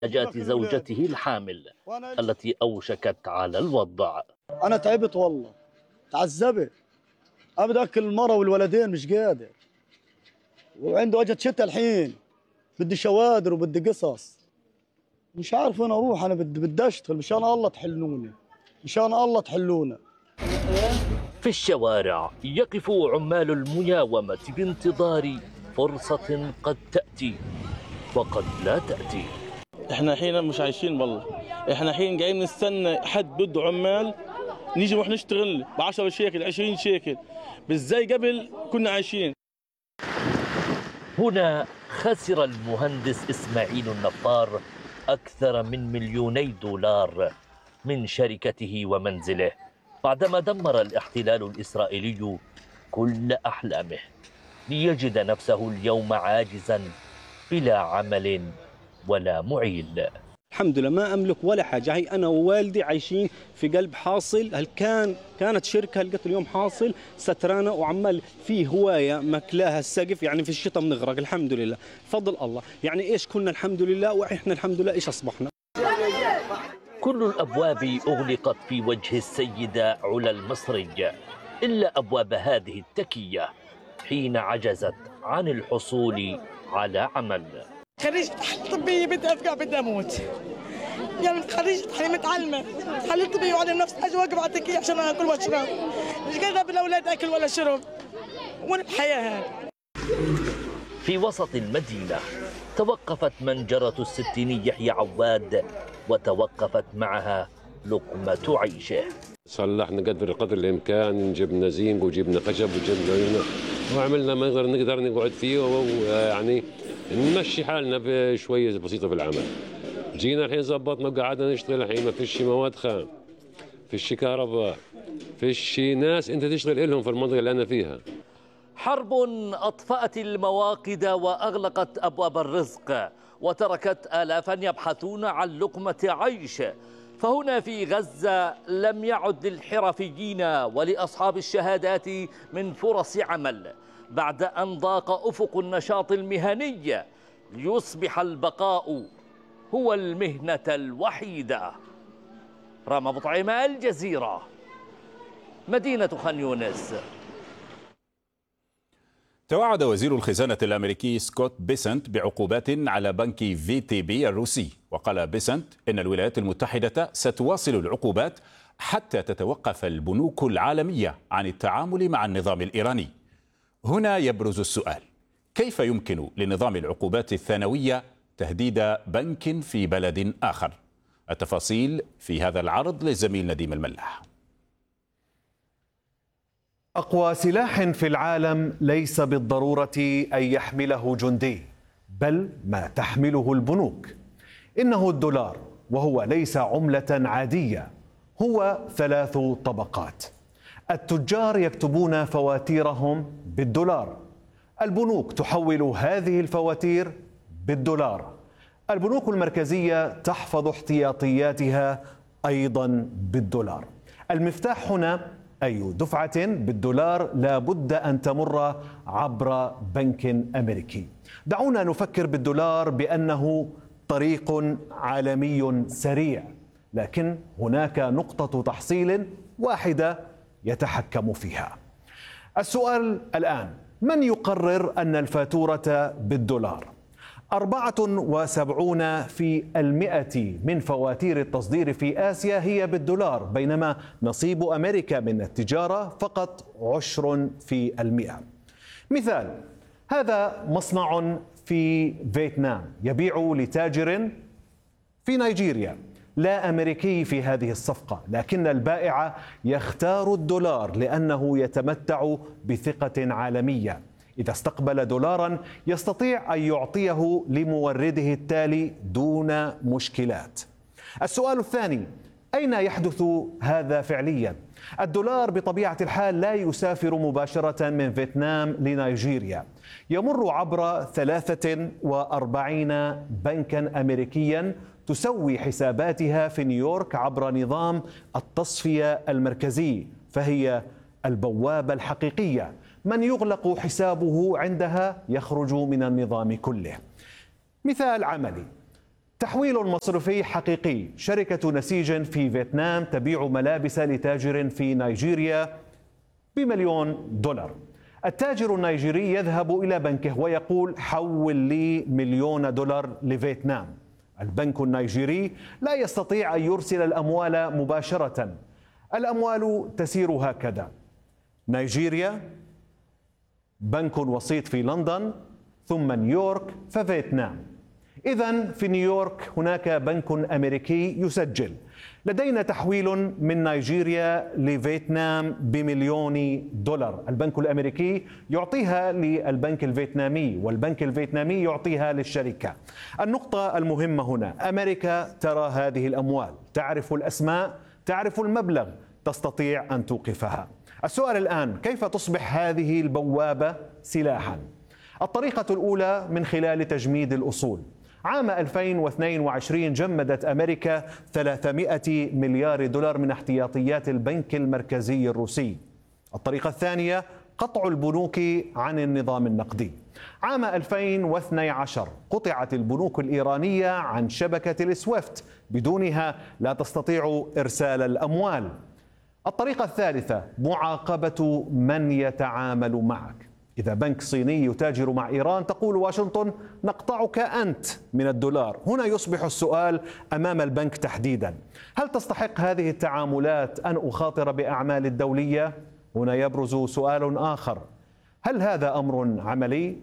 نجاة زوجته الحامل التي أوشكت على الوضع. أنا تعبت والله، تعذبت، أبدا أكل المرة والولدين مش قادر، وعنده وجه شتاء الحين، بدي شوادر وبدي قصص، مش عارف وين أروح. أنا بدي أشتغل مشان الله تحلوني، مشان الله تحلونا. في الشوارع يقف عمال المياومة بانتظار فرصة قد تأتي وقد لا تأتي. احنا حين مش عايشين والله، احنا حين قاعدين نستنى حد بده عمال نيجي نروح نشتغل ب 10 شيكل 20 شيكل، بالزي قبل كنا عايشين. هنا خسر المهندس إسماعيل النفار أكثر من $2 مليون من شركته ومنزله بعدما دمر الاحتلال الإسرائيلي كل أحلامه ليجد نفسه اليوم عاجزا بلا عمل ولا معيل. الحمد لله ما أملك ولا حاجة، هي أنا ووالدي عايشين في قلب حاصل. كانت شركة لقيت اليوم حاصل سترانة وعمال فيه هواية مكلاها السقف، يعني في الشتاء بنغرق. الحمد لله فضل الله، يعني إيش كنا الحمد لله وإحنا الحمد لله إيش أصبحنا. كل الأبواب أغلقت في وجه السيدة علا المصري إلا أبواب هذه التكية حين عجزت عن الحصول على عمل. خريجة تحليل طبية بدي أفقع بدي أموت، يعني خريجة تحليل متعلمة تحليل طبية وعلى نفس أجي واقف على التكية عشان آكل وأشرب، مش قادرة بالأولاد أكل ولا شرب، وين الحياة هذه؟ في وسط المدينة توقفت منجرة الستيني يحيى عواد وتوقفت معها لقمة عيشه. صلحنا قدر الإمكان، جبنا زينك وجبنا خشب وجبنا وعملنا ما نقدر نقعد فيه، ويعني نمشي حالنا بشوية بسيطة في العمل. جينا الحين زبطنا وقعدنا نشتغل. الحين ما فيش مواد خام، فيش كهرباء، فيش ناس انت تشتغل لهم في المنطقة اللي أنا فيها. حرب أطفأت المواقد وأغلقت أبواب الرزق وتركت آلافا يبحثون عن لقمة عيش. فهنا في غزة لم يعد للحرفيين ولأصحاب الشهادات من فرص عمل بعد أن ضاق أفق النشاط المهني ليصبح البقاء هو المهنة الوحيدة. رام بطعيمة، الجزيرة، مدينة خان يونس. توعد وزير الخزانة الأمريكي سكوت بيسنت بعقوبات على بنك VTB الروسي. وقال بيسنت إن الولايات المتحدة ستواصل العقوبات حتى تتوقف البنوك العالمية عن التعامل مع النظام الإيراني. هنا يبرز السؤال: كيف يمكن لنظام العقوبات الثانوية تهديد بنك في بلد آخر؟ التفاصيل في هذا العرض للزميل نديم الملاح. أقوى سلاح في العالم ليس بالضرورة أن يحمله جندي، بل ما تحمله البنوك. إنه الدولار، وهو ليس عملة عادية، هو 3 طبقات. التجار يكتبون فواتيرهم بالدولار، البنوك تحول هذه الفواتير بالدولار، البنوك المركزية تحفظ احتياطياتها أيضا بالدولار. المفتاح هنا أي دفعة بالدولار لا بد أن تمر عبر بنك أمريكي. دعونا نفكر بالدولار بأنه طريق عالمي سريع، لكن هناك نقطة تحصيل واحدة يتحكم فيها. السؤال الآن: من يقرر أن الفاتورة بالدولار؟ 74% من فواتير التصدير في آسيا هي بالدولار، بينما نصيب أمريكا من التجارة فقط 10%. مثال: هذا مصنع في فيتنام يبيع لتاجر في نيجيريا، لا أمريكي في هذه الصفقة، لكن البائع يختار الدولار لأنه يتمتع بثقة عالمية. إذا استقبل دولارا يستطيع أن يعطيه لمورده التالي دون مشكلات. السؤال الثاني: أين يحدث هذا فعليا؟ الدولار بطبيعة الحال لا يسافر مباشرة من فيتنام لنيجيريا، يمر عبر 43 بنكا أمريكيا تسوي حساباتها في نيويورك عبر نظام التصفية المركزي، فهي البوابة الحقيقية. من يغلق حسابه عندها يخرج من النظام كله. مثال عملي: تحويل مصرفي حقيقي. شركة نسيج في فيتنام تبيع ملابس لتاجر في نيجيريا ب$1,000,000. التاجر النيجيري يذهب إلى بنكه ويقول حول لي $1,000,000 لفيتنام. البنك النيجيري لا يستطيع أن يرسل الأموال مباشرة. الأموال تسير هكذا: نيجيريا، بنك وسيط في لندن، ثم نيويورك، ففيتنام. إذن في نيويورك هناك بنك أمريكي يسجل: لدينا تحويل من نيجيريا لفيتنام ب$1,000,000. البنك الأمريكي يعطيها للبنك الفيتنامي، والبنك الفيتنامي يعطيها للشركة. النقطة المهمة هنا: أمريكا ترى هذه الأموال، تعرف الأسماء، تعرف المبلغ، تستطيع أن توقفها. السؤال الآن: كيف تصبح هذه البوابة سلاحا؟ الطريقة الأولى من خلال تجميد الأصول. عام 2022 جمدت أمريكا $300 مليار من احتياطيات البنك المركزي الروسي. الطريقة الثانية قطع البنوك عن النظام النقدي. عام 2012 قطعت البنوك الإيرانية عن شبكة السويفت، بدونها لا تستطيع إرسال الأموال. الطريقة الثالثة معاقبة من يتعامل معك. إذا بنك صيني يتاجر مع إيران تقول واشنطن نقطعك أنت من الدولار. هنا يصبح السؤال أمام البنك تحديدا: هل تستحق هذه التعاملات أن أخاطر بأعمال الدولية؟ هنا يبرز سؤال آخر: هل هذا أمر عملي؟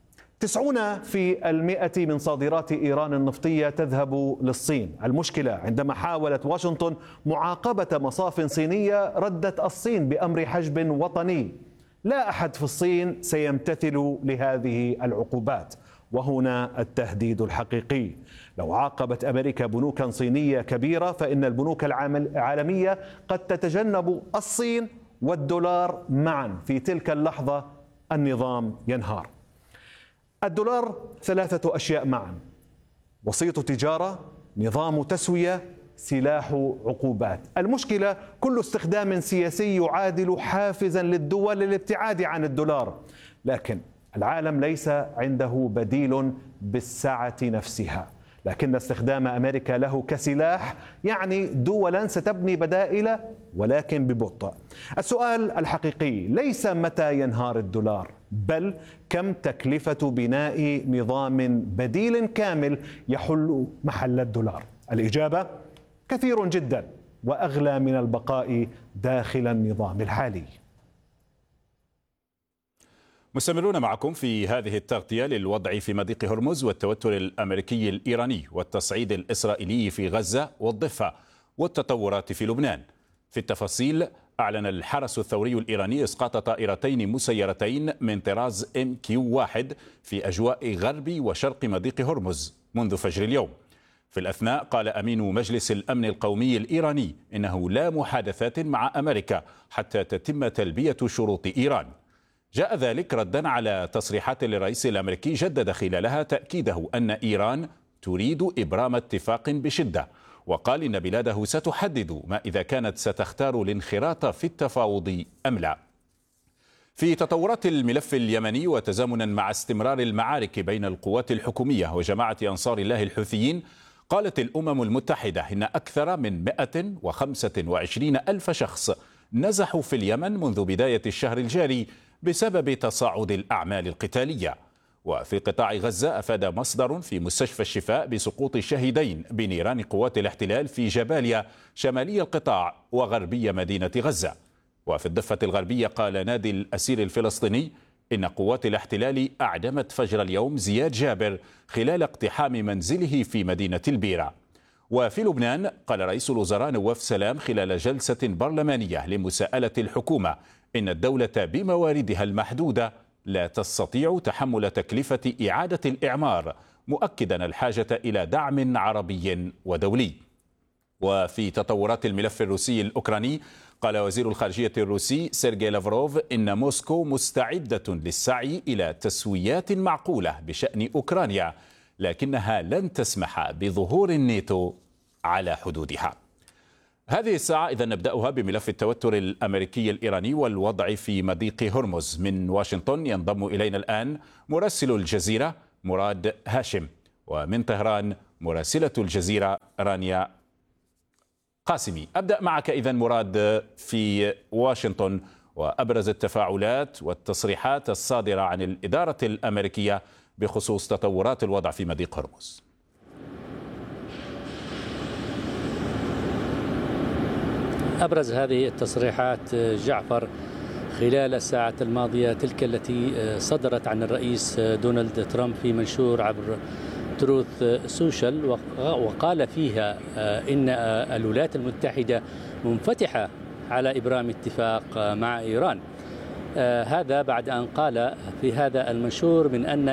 90% من صادرات إيران النفطية تذهب للصين. المشكلة عندما حاولت واشنطن معاقبة مصاف صينية ردت الصين بأمر حجب وطني. لا أحد في الصين سيمتثل لهذه العقوبات، وهنا التهديد الحقيقي. لو عاقبت أمريكا بنوكا صينية كبيرة فإن البنوك العالمية قد تتجنب الصين والدولار معا. في تلك اللحظة النظام ينهار. الدولار 3 أشياء معا: وسيط تجارة، نظام تسوية، سلاح عقوبات. المشكلة كل استخدام سياسي يعادل حافزا للدول للابتعاد عن الدولار، لكن العالم ليس عنده بديل بالسعة نفسها. لكن استخدام أمريكا له كسلاح يعني دولا ستبني بدائل ولكن ببطء. السؤال الحقيقي ليس متى ينهار الدولار، بل كم تكلفة بناء نظام بديل كامل يحل محل الدولار. الإجابة: كثير جدا، وأغلى من البقاء داخل النظام الحالي. مستمرون معكم في هذه التغطية للوضع في مضيق هرمز والتوتر الأمريكي الإيراني والتصعيد الإسرائيلي في غزة والضفة والتطورات في لبنان. في التفاصيل: أعلن الحرس الثوري الإيراني إسقاط طائرتين مسيرتين من طراز MQ-1 في أجواء غرب وشرق مضيق هرمز منذ فجر اليوم. في الأثناء قال أمين مجلس الأمن القومي الإيراني إنه لا محادثات مع أمريكا حتى تتم تلبية شروط إيران. جاء ذلك ردا على تصريحات للرئيس الأمريكي جدد خلالها تأكيده أن إيران تريد إبرام اتفاق بشدة، وقال إن بلاده ستحدد ما إذا كانت ستختار الانخراط في التفاوض أم لا. في تطورات الملف اليمني وتزامنا مع استمرار المعارك بين القوات الحكومية وجماعة أنصار الله الحوثيين، قالت الأمم المتحدة إن أكثر من 125,000 شخص نزحوا في اليمن منذ بداية الشهر الجاري بسبب تصاعد الأعمال القتالية. وفي قطاع غزة أفاد مصدر في مستشفى الشفاء بسقوط الشهيدين بنيران قوات الاحتلال في جباليا شمالي القطاع وغربي مدينة غزة. وفي الضفة الغربية قال نادي الأسير الفلسطيني إن قوات الاحتلال أعدمت فجر اليوم زياد جابر خلال اقتحام منزله في مدينة البيرة. وفي لبنان قال رئيس الوزراء نواف سلام خلال جلسة برلمانية لمساءلة الحكومة إن الدولة بمواردها المحدودة لا تستطيع تحمل تكلفة إعادة الإعمار، مؤكدا الحاجة إلى دعم عربي ودولي. وفي تطورات الملف الروسي الأوكراني قال وزير الخارجية الروسي سيرجي لافروف إن موسكو مستعدة للسعي إلى تسويات معقولة بشأن أوكرانيا، لكنها لن تسمح بظهور الناتو على حدودها. هذه الساعة إذا نبدأها بملف التوتر الأمريكي الإيراني والوضع في مضيق هرمز. من واشنطن ينضم إلينا الآن مراسل الجزيرة مراد هاشم، ومن طهران مراسلة الجزيرة رانيا قاسمي. أبدأ معك إذن مراد في واشنطن وأبرز التفاعلات والتصريحات الصادرة عن الإدارة الأمريكية بخصوص تطورات الوضع في مضيق هرمز. أبرز هذه التصريحات جعفر خلال الساعة الماضية تلك التي صدرت عن الرئيس دونالد ترامب في منشور عبر تروث سوشيال، وقال فيها إن الولايات المتحدة منفتحة على إبرام اتفاق مع إيران. هذا بعد أن قال في هذا المنشور من أن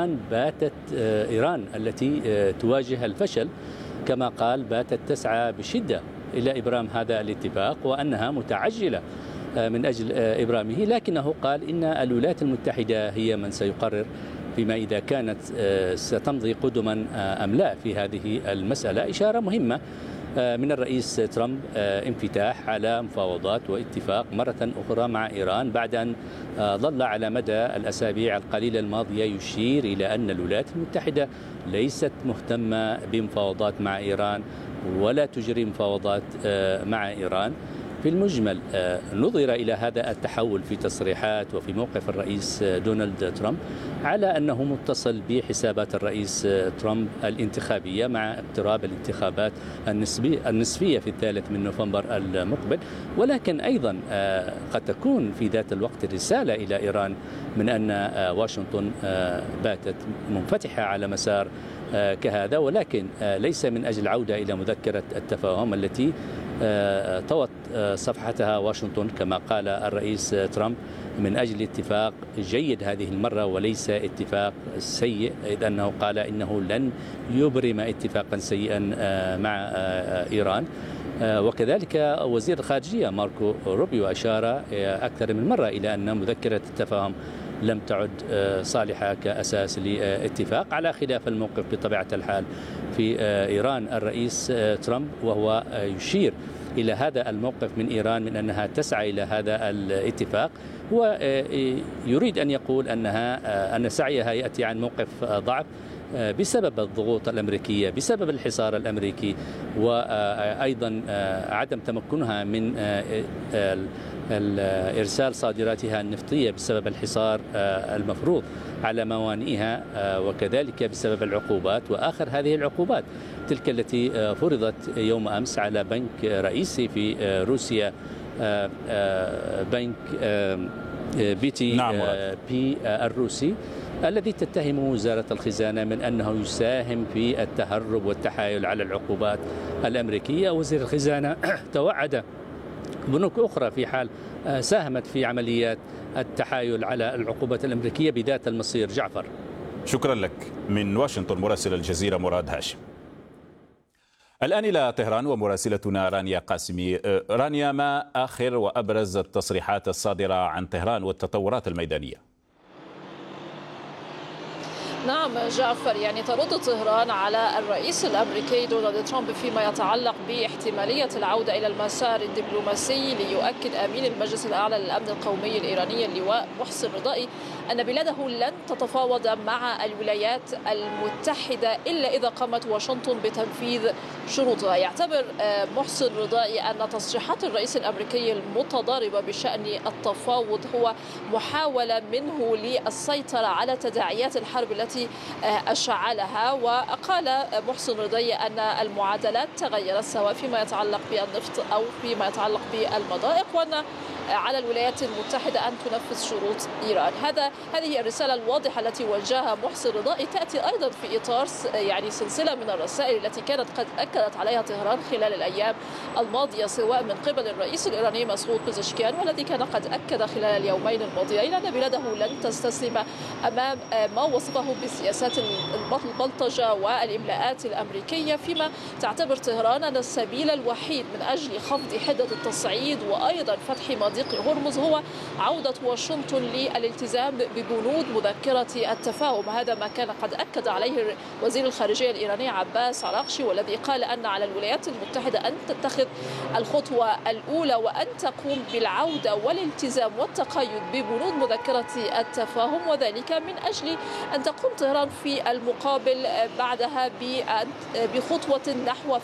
إيران التي تواجه الفشل كما قال باتت تسعى بشدة إلى إبرام هذا الاتفاق، وأنها متعجلة من أجل إبرامه، لكنه قال إن الولايات المتحدة هي من سيقرر فيما إذا كانت ستمضي قدما أم لا في هذه المسألة. إشارة مهمة من الرئيس ترامب انفتاح على مفاوضات واتفاق مرة أخرى مع إيران بعد أن ظل على مدى الأسابيع القليلة الماضية يشير إلى أن الولايات المتحدة ليست مهتمة بمفاوضات مع إيران ولا تجري مفاوضات مع إيران. في المجمل نظر إلى هذا التحول في تصريحات وفي موقف الرئيس دونالد ترامب على أنه متصل بحسابات الرئيس ترامب الانتخابية مع اقتراب الانتخابات النصفية في 3 نوفمبر المقبل، ولكن أيضا قد تكون في ذات الوقت رسالة إلى إيران من أن واشنطن باتت منفتحة على مسار كهذا، ولكن ليس من أجل عودة إلى مذكرة التفاهم التي طوت صفحتها واشنطن كما قال الرئيس ترامب من أجل اتفاق جيد هذه المرة وليس اتفاق سيء، إذ أنه قال إنه لن يبرم اتفاقا سيئا مع إيران. وكذلك وزير الخارجية ماركو روبيو أشار أكثر من مرة إلى أن مذكرة التفاهم لم تعد صالحة كأساس لاتفاق، على خلاف الموقف بطبيعة الحال في إيران الرئيس ترامب، وهو يشير إلى هذا الموقف من إيران من أنها تسعى إلى هذا الاتفاق، ويريد أن يقول أن سعيها يأتي عن موقف ضعف بسبب الضغوط الأمريكية، بسبب الحصار الأمريكي، وأيضا عدم تمكنها من إرسال صادراتها النفطية بسبب الحصار المفروض على موانئها، وكذلك بسبب العقوبات. وآخر هذه العقوبات تلك التي فرضت يوم أمس على بنك رئيسي في روسيا، بنك بي الروسي، الذي تتهم وزارة الخزانة من أنه يساهم في التهرب والتحايل على العقوبات الأمريكية. وزير الخزانة توعد بنوك أخرى في حال ساهمت في عمليات التحايل على العقوبات الأمريكية بذات المصير. جعفر، شكرا لك من واشنطن مراسل الجزيرة مراد هاشم. الآن إلى طهران ومراسلتنا رانيا قاسمي. رانيا، ما آخر وأبرز التصريحات الصادرة عن طهران والتطورات الميدانية؟ نعم جعفر، يعني ترد طهران على الرئيس الأمريكي دونالد ترامب فيما يتعلق باحتمالية العودة إلى المسار الدبلوماسي، ليؤكد أمين المجلس الأعلى للأمن القومي الإيراني اللواء محسن رضائي أن بلاده لن تتفاوض مع الولايات المتحدة إلا إذا قامت واشنطن بتنفيذ شروطها. يعتبر محسن رضائي أن تصريحات الرئيس الأمريكي المتضاربة بشأن التفاوض هو محاولة منه للسيطرة على تداعيات الحرب التي أشعلها. وقال محسن رضائي أن المعادلات تغيرت سواء فيما يتعلق بالنفط أو فيما يتعلق بالمضائق، وأن على الولايات المتحدة أن تنفذ شروط إيران. هذه الرسالة الواضحة التي وجهها محسن رضائي تأتي أيضا في إطار يعني سلسلة من الرسائل التي كانت قد أكدت عليها طهران خلال الأيام الماضية، سواء من قبل الرئيس الإيراني مسعود بزشكيان، والذي كان قد أكد خلال اليومين الماضيين أن بلاده لن تستسلم أمام ما وصفه بسياسات البلطجة والإملاءات الأمريكية، فيما تعتبر طهران أن السبيل الوحيد من أجل خفض حدة التصعيد وأيضا فتح مضيق هرمز هو عودة واشنطن للالتزام ببنود مذكرة التفاهم. هذا ما كان قد أكد عليه وزير الخارجية الإيراني عباس عراقشي، والذي قال أن على الولايات المتحدة أن تتخذ الخطوة الأولى وأن تقوم بالعودة والالتزام والتقيد ببنود مذكرة التفاهم، وذلك من أجل أن تقوم تقوم طهران في المقابل بعدها بخطوة نحو